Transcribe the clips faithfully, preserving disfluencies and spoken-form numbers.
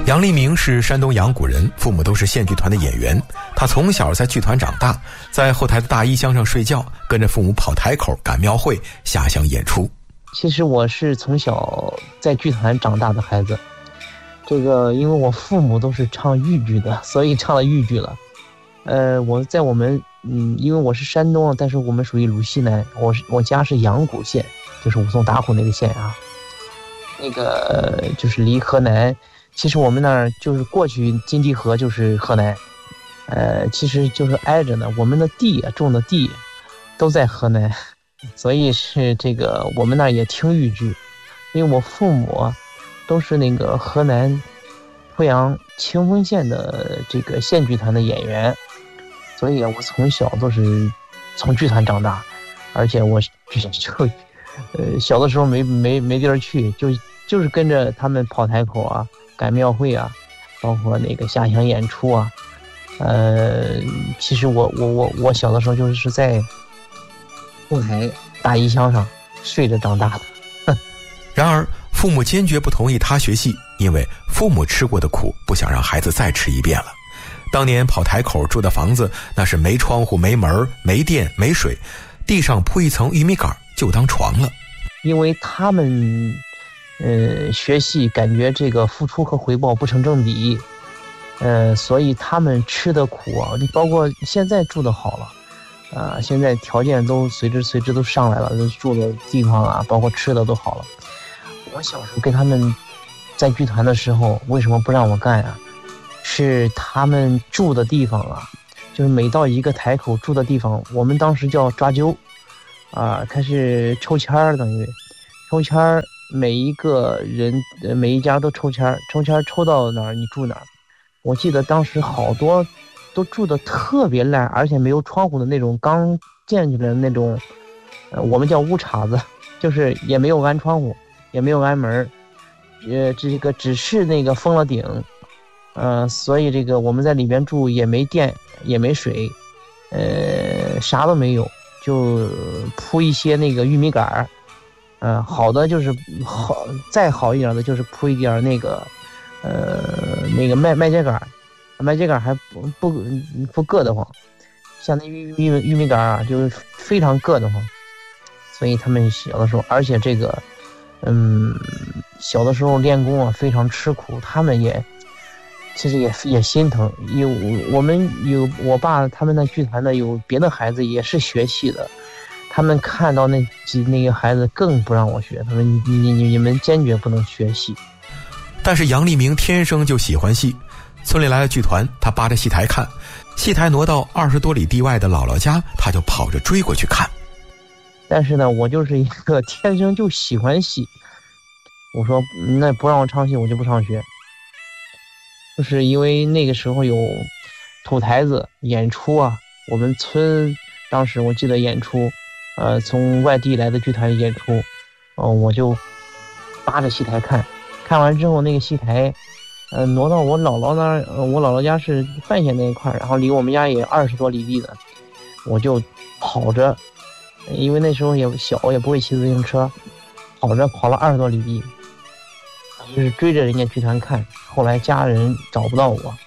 杨立明是山东阳谷人，父母都是县剧团的演员。他从小在剧团长大，在后台的大衣箱上睡觉，跟着父母跑台口、赶庙会、下乡演出。 其实我是从小在剧团长大的孩子，这个因为我父母都是唱豫剧的，所以唱了豫剧了。呃，我在我们嗯，因为我是山东，但是我们属于鲁西南，我是我家是阳谷县，就是武松打虎那个县啊，那个就是离河南。其实我们那儿就是过去金地河就是河南，呃，其实就是挨着呢。我们的地啊，种的地都在河南，所以是这个我们那儿也听豫剧。因为我父母都是那个河南濮阳清丰县的这个县剧团的演员，所以我从小都是从剧团长大，而且我就呃小的时候没没没地儿去，就就是跟着他们跑台口啊。赶庙会啊，包括那个下乡演出啊，呃，其实我我我我小的时候就是在后台大衣箱上睡着长大的。 然而，父母坚决不同意他学戏，因为父母吃过的苦，不想让孩子再吃一遍了。当年跑台口住的房子，那是没窗户、没门、没电、没水，地上铺一层玉米杆就当床了。 因为他们。呃，学戏感觉这个付出和回报不成正比，呃，所以他们吃的苦啊，包括现在住的好了，啊、呃，现在条件都随之随之都上来了，住的地方啊，包括吃的都好了。我小时候跟他们在剧团的时候，为什么不让我干啊？是他们住的地方啊，就是每到一个台口住的地方，我们当时叫抓阄，啊、呃，开始抽签儿，等于抽签儿。每一个人每一家都抽签，抽签抽到哪儿你住哪儿。我记得当时好多都住的特别烂，而且没有窗户的那种刚建起来的那种，呃，我们叫屋碴子，就是也没有安窗户，也没有安门，呃，这个只是那个封了顶，呃，所以这个我们在里边住也没电也没水，呃，啥都没有，就铺一些那个玉米杆儿。呃，好的就是好，再好一点的就是铺一点那个，呃，那个麦麦秸秆，麦秸秆还不不不硌得慌，像那玉玉玉米杆啊，就是非常硌得慌。所以他们小的时候，而且这个，嗯，小的时候练功啊非常吃苦，他们也其实也也心疼。有我们有我爸他们那剧团的有别的孩子也是学戏的。他们看到那几那个孩子更不让我学，他说你你你你们坚决不能学戏。 但是杨立明天生就喜欢戏，村里来了剧团，他扒着戏台看，戏台挪到二十多里地外的姥姥家，他就跑着追过去看。 但是呢，我就是一个天生就喜欢戏，我说那不让我唱戏，我就不上学。就是因为那个时候有土台子演出啊，我们村当时我记得演出。呃，从外地来的剧团演出，哦、呃，我就扒着戏台看，看完之后那个戏台，呃，挪到我姥姥那儿，呃，我姥姥家是范县那一块，然后离我们家也二十多里地的，我就跑着，因为那时候也小，也不会骑自行车，跑着跑了二十多里地，就是追着人家剧团看，后来家人找不到我。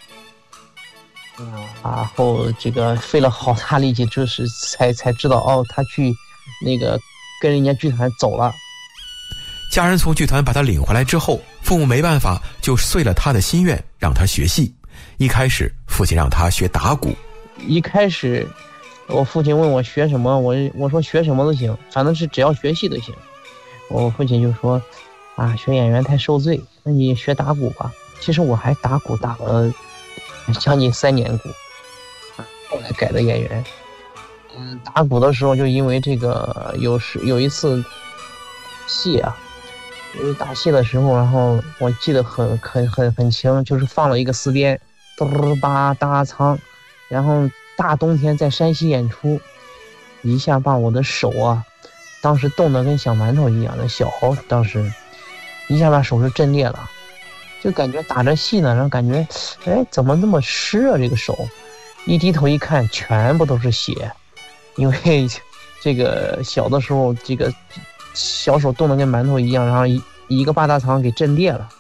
然后这个费了好大力气，就是才才知道哦，他去那个跟人家剧团走了。 家人从剧团把他领回来之后，父母没办法，就遂了他的心愿，让他学戏。一开始，父亲让他学打鼓。 一开始，我父亲问我学什么，我我说学什么都行，反正是只要学戏都行。我父亲就说：“啊，学演员太受罪，那你学打鼓吧。”其实我还打鼓打了将近三年鼓，后来改的演员。嗯，打鼓的时候就因为这个有时有一次戏啊，因为打戏的时候，然后我记得很很很很清，就是放了一个四鞭，嘚吧哒仓，然后大冬天在山西演出，一下把我的手啊，当时冻得跟小馒头一样的小，当时一下把手是震裂了。就感觉打着戏呢，然后感觉，哎，怎么那么湿啊？这个手，一低头一看，全部都是血。因为这个小的时候，这个小手冻得跟馒头一样，然后一一个八大肠给震裂了。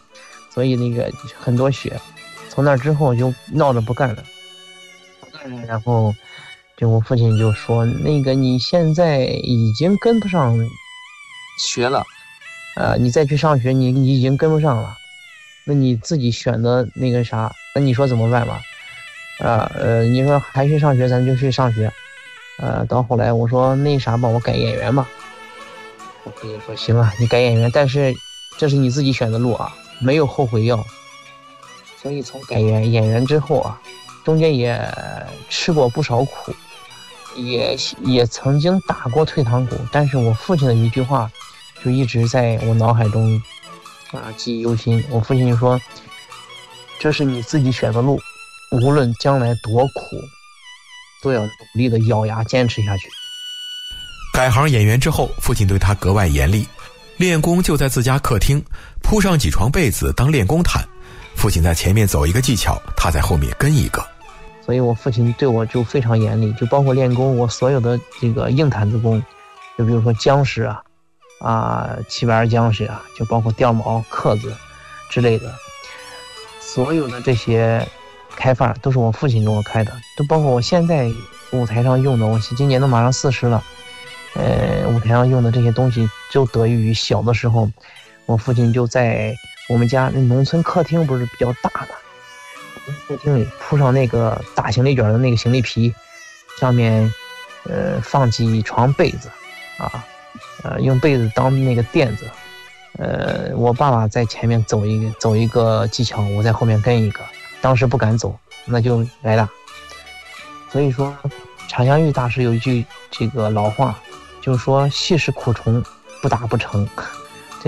所以那个很多血。从那之后就闹着不干了，不干了，然后就我父亲就说：“那个你现在已经跟不上学了，呃，你再去上学，你你已经跟不上了，那你自己选的那个啥，那你说怎么办吧？啊呃，你说还去上学，咱就去上学。呃，到后来我说那啥吧，我改演员吧。我父亲说行啊，你改演员，但是这是你自己选的路啊，没有后悔药。”所以从改演演员之后啊，中间也吃过不少苦，也也曾经打过退堂鼓，但是我父亲的一句话就一直在我脑海中啊记忆犹新。我父亲就说：“这是你自己选的路，无论将来多苦，都要努力的咬牙坚持下去。” 改行演员之后，父亲对他格外严厉，练功就在自家客厅铺上几床被子当练功毯。父亲在前面走一个技巧，他在后面跟一个， 所以我父亲对我就非常严厉，就包括练功，我所有的这个硬毯子功，就比如说僵尸啊、啊七百二僵尸啊，就包括吊毛、刻子之类的，所有的这些开发都是我父亲给我开的，都包括我现在舞台上用的，我今年都马上四十了，呃，舞台上用的这些东西，就得益于小的时候，我父亲就在我们家那农村客厅不是比较大嘛，客厅里铺上那个大行李卷的那个行李皮，上面呃放几床被子啊，呃用被子当那个垫子，呃我爸爸在前面走一个走一个技巧，我在后面跟一个，当时不敢走，那就来了。所以说常香玉大师有一句这个老话，就是说戏是苦虫，不打不成。